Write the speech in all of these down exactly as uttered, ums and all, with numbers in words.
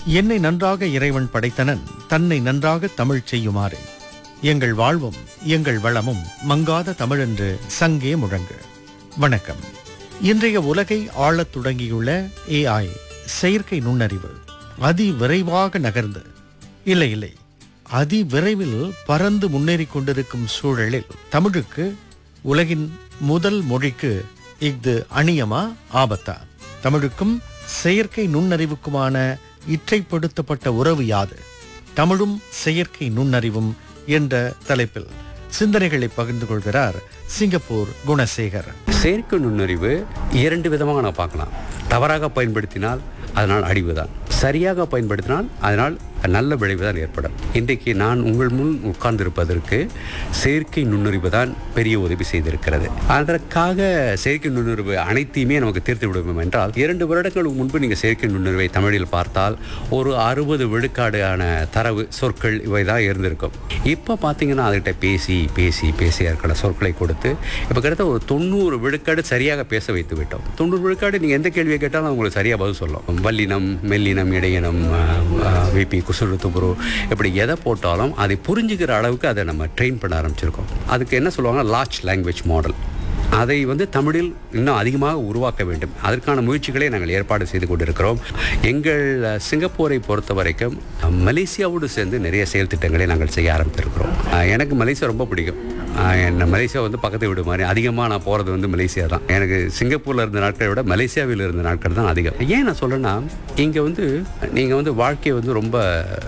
என்னை நன்றாக இறைவன் படைத்தனன், தன்னை நன்றாக தமிழ் செய்யுமாறு. எங்கள் வாழ்வும் எங்கள் வளமும் மங்காத தமிழென்று சங்கே முழங்கு. வணக்கம். இன்றைய உலகை ஆளத் தொடங்கியுள்ள ஏஐ, செயற்கை நுண்ணறிவு அதி விரைவாக நகர்ந்து இல்லை இல்லை அதி விரைவில் பறந்து முன்னேறிக் கொண்டிருக்கும் சூழலில் தமிழுக்கு, உலகின் முதல் மொழிக்கு இஃது அணியமா ஆபத்தா? தமிழுக்கும் செயற்கை நுண்ணறிவுக்குமான இற்றைப்படுத்தப்பட்ட உறவு யாது? தமிழும் செயற்கை நுண்ணறிவும் என்ற தலைப்பில் சிந்தனைகளை பகிர்ந்து கொள்கிறார் சிங்கப்பூர் குணசேகர். செயற்கை நுண்ணறிவு இரண்டு விதமாக நான் பார்க்கலாம். தவறாக பயன்படுத்தினால் அதனால் அழிவுதான், சரியாக பயன்படுத்தினால் அதனால் நல்ல விளைவுதான் ஏற்படும். இன்றைக்கு நான் உங்கள் முன் உட்கார்ந்திருப்பதற்கு செயற்கை நுண்ணறிவு தான் பெரிய உதவி செய்திருக்கிறது. அதற்காக செயற்கை நுண்ணறிவு அனைத்தையுமே நமக்கு தீர்த்து விடுவோம் என்றால், இரண்டு வருடங்களுக்கு முன்பு நீங்கள் செயற்கை நுண்ணறிவை தமிழில் பார்த்தால் ஒரு அறுபது விழுக்காடான தரவு சொற்கள் இவை தான் இருந்திருக்கும். இப்போ பார்த்தீங்கன்னா அதுகிட்ட பேசி பேசி பேசி இருக்கிற சொற்களை கொடுத்து இப்போ கிட்டத்தட்ட ஒரு தொண்ணூறு விழுக்காடு சரியாக பேச வைத்து விட்டோம். தொண்ணூறு விழுக்காடு நீங்கள் எந்த கேள்வியை கேட்டாலும் உங்களுக்கு சரியாக பதில் சொல்லும். வல்லினம், மெல்லினம், இடையினம், விபி, குசுறு, துபுரு, இப்படி எதை போட்டாலும் அதை புரிஞ்சுக்கிற அளவுக்கு அதை நம்ம ட்ரெயின் பண்ண ஆரம்பிச்சிருக்கோம். அதுக்கு என்ன சொல்லுவாங்க, லார்ஜ் லாங்குவேஜ் மாடல். அதை வந்து தமிழில் இன்னும் அதிகமாக உருவாக்க வேண்டும். அதற்கான முயற்சிகளை நாங்கள் ஏற்பாடு செய்து கொண்டிருக்கிறோம். எங்கள் சிங்கப்பூரை பொறுத்த வரைக்கும் மலேசியாவோடு சேர்ந்து நிறைய செயல் திட்டங்களை நாங்கள் செய்ய ஆரம்பித்திருக்கிறோம். எனக்கு மலேசியா ரொம்ப பிடிக்கும். என்ன மலேசியா வந்து பக்கத்து வீடு மாதிரி. அதிகமாக நான் போகிறது வந்து மலேசியா தான். எனக்கு சிங்கப்பூரில் இருந்த நாட்களை விட மலேசியாவில் இருந்த நாட்கள் தான் அதிகம். ஏன் நான் சொல்கிறேன்னா, இங்கே வந்து நீங்கள் வந்து வாழ்க்கையை வந்து ரொம்ப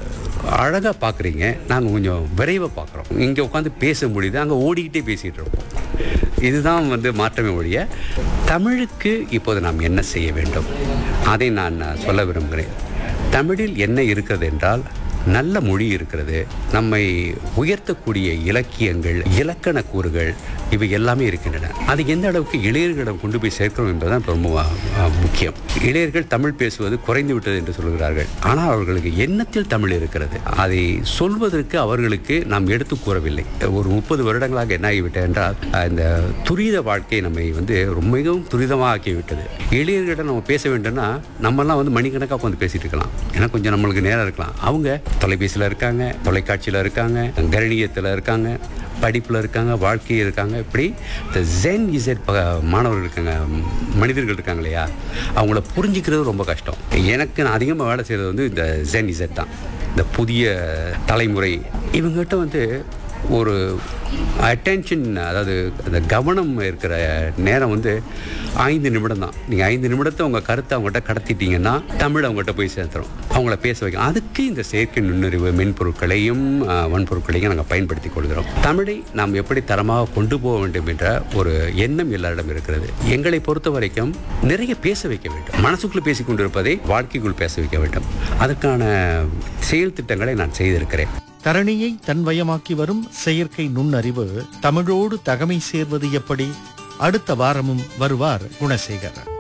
அழகாக பார்க்குறீங்க, நாங்கள் கொஞ்சம் விரைவாக பார்க்குறோம். இங்கே உட்காந்து பேச முடியுது, அங்கே ஓடிக்கிட்டே பேசிகிட்டு இருப்போம். இதுதான் வந்து மாற்றமே ஒழிய, தமிழுக்கு இப்போது நாம் என்ன செய்ய வேண்டும் அதை நான் சொல்ல விரும்புகிறேன். தமிழில் என்ன இருக்கிறது என்றால், நல்ல மொழி இருக்கிறது, நம்மை உயர்த்தக்கூடிய இலக்கியங்கள், இலக்கண கூறுகள், இவை எல்லாமே இருக்கின்றன. அது எந்த அளவுக்கு இளையர்களிடம் கொண்டு போய் சேர்க்கிறோம் என்பதுதான் ரொம்ப முக்கியம். இளையர்கள் தமிழ் பேசுவது குறைந்து விட்டது என்று சொல்கிறார்கள். ஆனால் அவர்களுக்கு எண்ணத்தில் தமிழ் இருக்கிறது. அதை சொல்வதற்கு அவர்களுக்கு நாம் எடுத்து கூறவில்லை. ஒரு முப்பது வருடங்களாக என்ன ஆகிவிட்டது என்றால், இந்த துரித வாழ்க்கை நம்மை வந்து மிகவும் துரிதமாக ஆக்கிவிட்டது. இளையர்களிடம் நம்ம பேச வேண்டும்னா நம்மெல்லாம் வந்து மணிக்கணக்காக உட்காந்து பேசிட்டு இருக்கலாம், ஏன்னா கொஞ்சம் நம்மளுக்கு நேரம் இருக்கலாம். அவங்க தொலைபேசியில் இருக்காங்க, தொலைக்காட்சியில் இருக்காங்க, கணினியத்தில் இருக்காங்க, படிப்பில் இருக்காங்க, வாழ்க்கையில் இருக்காங்க. இப்படி இந்த ஜென் இசட் மாணவர்கள் இருக்காங்க, மனிதர்கள் இருக்காங்க இல்லையா, அவங்கள புரிஞ்சிக்கிறது ரொம்ப கஷ்டம். எனக்கு நான் அதிகமாக வேலை செய்கிறது வந்து இந்த ஜென் இசட் தான். இந்த புதிய தலைமுறை இவங்ககிட்ட வந்து ஒரு அட்டென்ஷன், அதாவது அந்த கவனம் இருக்கிற நேரம் வந்து ஐந்து நிமிடம் தான். நீங்கள் ஐந்து நிமிடத்தை உங்கள் கருத்தை அவங்ககிட்ட கடத்திட்டீங்கன்னா தமிழ் அவங்ககிட்ட போய் சேர்த்துறோம், அவங்கள பேச வைக்கலாம். அதுக்கு இந்த செயற்கை நுண்ணறிவு மென்பொருட்களையும் வன்பொருட்களையும் நாங்கள் பயன்படுத்தி கொள்கிறோம். தமிழை நாம் எப்படி தரமாக கொண்டு போக வேண்டும் என்ற ஒரு எண்ணம் எல்லாரிடம் இருக்கிறது. எங்களை பொறுத்த வரைக்கும் நிறைய பேச வைக்க வேண்டும். மனசுக்குள் பேசிக் கொண்டிருப்பதை வாழ்க்கைக்குள் பேச வைக்க வேண்டும். அதற்கான செயல் திட்டங்களை நான் செய்திருக்கிறேன். தரணியை தன்வயமாக்கி வரும் செயற்கை நுண்ணறிவு தமிழோடு தகமை சேர்வது எப்படி? அடுத்த வாரமும் வருவார் குணசேகர்.